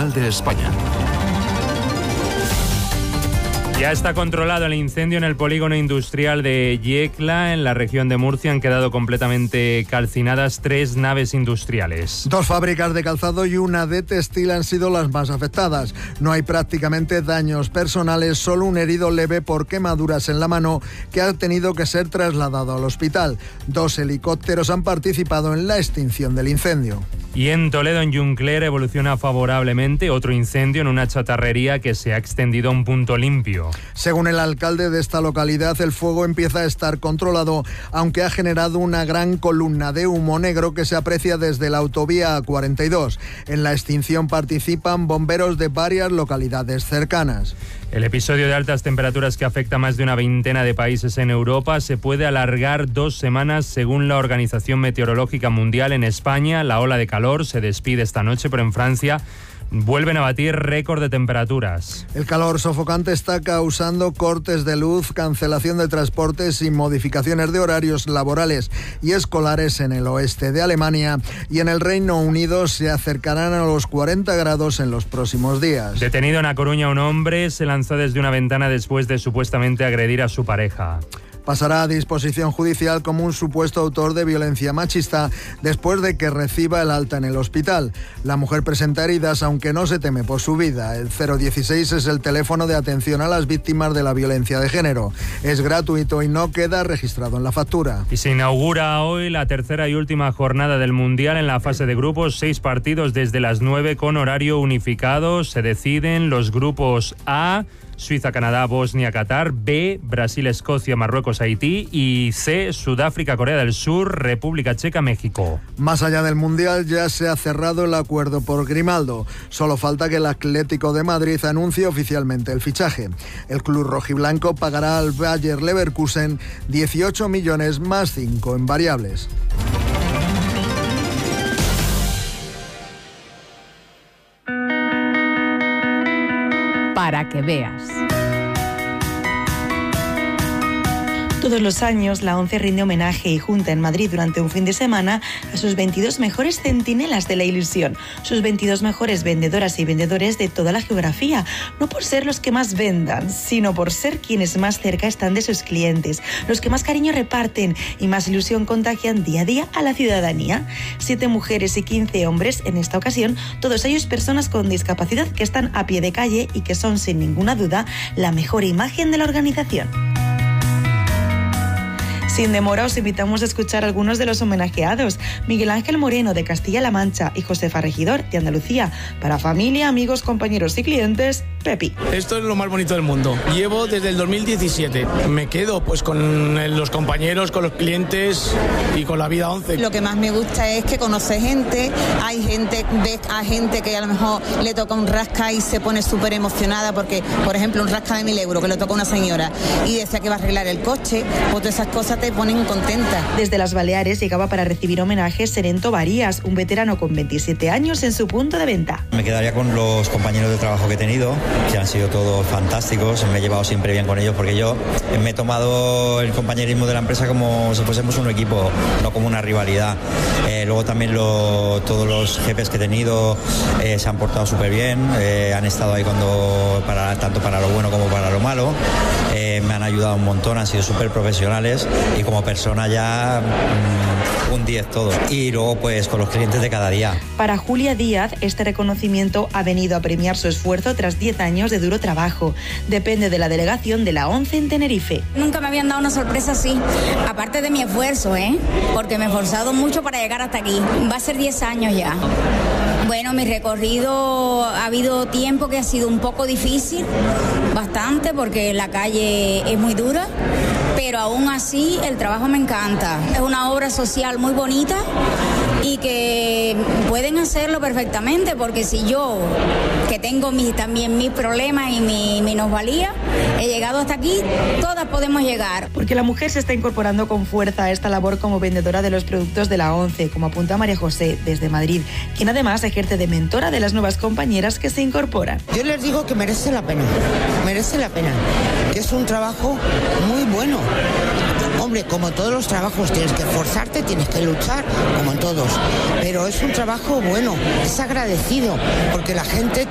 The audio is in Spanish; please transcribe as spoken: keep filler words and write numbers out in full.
Nacional de España. Ya está controlado el incendio en el polígono industrial de Yecla, en la región de Murcia. Han quedado completamente calcinadas tres naves industriales. Dos fábricas de calzado y una de textil han sido las más afectadas. No hay prácticamente daños personales, solo un herido leve por quemaduras en la mano que ha tenido que ser trasladado al hospital. Dos helicópteros han participado en la extinción del incendio. Y en Toledo, en Juncler, evoluciona favorablemente otro incendio en una chatarrería que se ha extendido a un punto limpio. Según el alcalde de esta localidad, el fuego empieza a estar controlado, aunque ha generado una gran columna de humo negro que se aprecia desde la autovía A cuarenta y dos. En la extinción participan bomberos de varias localidades cercanas. El episodio de altas temperaturas que afecta a más de una veintena de países en Europa se puede alargar dos semanas según la Organización Meteorológica Mundial. En España, la ola de calor se despide esta noche, pero en Francia vuelven a batir récord de temperaturas. El calor sofocante está causando cortes de luz, cancelación de transportes y modificaciones de horarios laborales y escolares en el oeste de Alemania, y en el Reino Unido se acercarán a los cuarenta grados en los próximos días. Detenido en A Coruña, un hombre se lanzó desde una ventana después de supuestamente agredir a su pareja. Pasará a disposición judicial como un supuesto autor de violencia machista después de que reciba el alta en el hospital. La mujer presenta heridas, aunque no se teme por su vida. El cero dieciséis es el teléfono de atención a las víctimas de la violencia de género. Es gratuito y no queda registrado en la factura. Y se inaugura hoy la tercera y última jornada del Mundial en la fase de grupos. Seis partidos desde las nueve con horario unificado. Se deciden los grupos A: Suiza, Canadá, Bosnia, Qatar; B, Brasil, Escocia, Marruecos, Haití; y C, Sudáfrica, Corea del Sur, República Checa, México. Más allá del Mundial, ya se ha cerrado el acuerdo por Grimaldo. Solo falta que el Atlético de Madrid anuncie oficialmente el fichaje. El club rojiblanco pagará al Bayer Leverkusen dieciocho millones más cinco en variables. Para que veas. Todos los años, la ONCE rinde homenaje y junta en Madrid durante un fin de semana a sus veintidós mejores centinelas de la ilusión, sus veintidós mejores vendedoras y vendedores de toda la geografía, no por ser los que más vendan, sino por ser quienes más cerca están de sus clientes, los que más cariño reparten y más ilusión contagian día a día a la ciudadanía. Siete mujeres y quince hombres en esta ocasión, todos ellos personas con discapacidad que están a pie de calle y que son sin ninguna duda la mejor imagen de la organización. Sin demora, os invitamos a escuchar a algunos de los homenajeados: Miguel Ángel Moreno, de Castilla-La Mancha, y Josefa Regidor, de Andalucía. Para familia, amigos, compañeros y clientes, Pepi. Esto es lo más bonito del mundo. Llevo desde el dos mil diecisiete. Me quedo pues con los compañeros, con los clientes y con la vida ONCE. Lo que más me gusta es que conoce gente. Hay gente, ves a gente que a lo mejor le toca un rasca y se pone súper emocionada porque, por ejemplo, un rasca de mil euros que le toca a una señora y decía que va a arreglar el coche. Pues todas esas cosas te ponen contenta. Desde las Baleares llegaba para recibir homenaje Serento Varías, un veterano con veintisiete años en su punto de venta. Me quedaría con los compañeros de trabajo que he tenido, que han sido todos fantásticos. Me he llevado siempre bien con ellos porque yo me he tomado el compañerismo de la empresa como si fuésemos un equipo, no como una rivalidad. Eh, luego también lo, todos los jefes que he tenido eh, se han portado súper bien, eh, han estado ahí cuando para, tanto para lo bueno como para lo malo. Eh, me han ayudado un montón, han sido súper profesionales y como persona ya mmm, un diez todo. Y luego pues con los clientes de cada día. Para Julia Díaz, este reconocimiento ha venido a premiar su esfuerzo tras diez años de duro trabajo. Depende de la delegación de la ONCE en Tenerife. Nunca me habían dado una sorpresa así, aparte de mi esfuerzo, ¿eh? Porque me he esforzado mucho para llegar hasta aquí. Va a ser diez años ya. Bueno, mi recorrido ha habido tiempo que ha sido un poco difícil, bastante, porque la calle es muy dura, pero aún así el trabajo me encanta. Es una obra social muy bonita y que pueden hacerlo perfectamente, porque si yo, que tengo mi, también mis problemas y mi minusvalía, he llegado hasta aquí, todas podemos llegar. Porque la mujer se está incorporando con fuerza a esta labor como vendedora de los productos de la ONCE, como apunta María José desde Madrid, quien además ejerce de mentora de las nuevas compañeras que se incorporan. Yo les digo que merece la pena, merece la pena, que es un trabajo muy bueno. Hombre, como todos los trabajos, tienes que esforzarte, tienes que luchar, como en todos, pero es un trabajo bueno, es agradecido, porque la gente